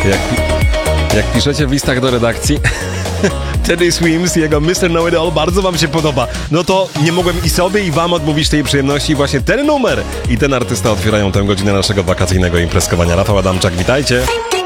Jak piszecie w listach do redakcji, Teddy Swims, jego Mr. Know-It-All bardzo wam się podoba. No to nie mogłem i sobie, i wam odmówić tej przyjemności. Właśnie ten numer i ten artysta otwierają tę godzinę naszego wakacyjnego imprezkowania. Rafał Adamczak, witajcie.